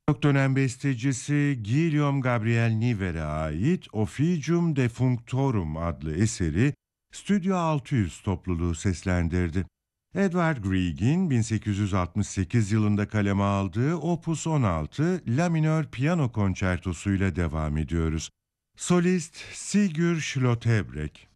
Çok dönem bestecisi Guillaume Gabriel Niver'e ait Officium Defunctorum adlı eseri Stüdyo 600 topluluğu seslendirdi. Edward Grieg'in 1868 yılında kaleme aldığı Opus 16 La minör piyano konçertosuyla devam ediyoruz. Solist Sigurd Schlotterbeck.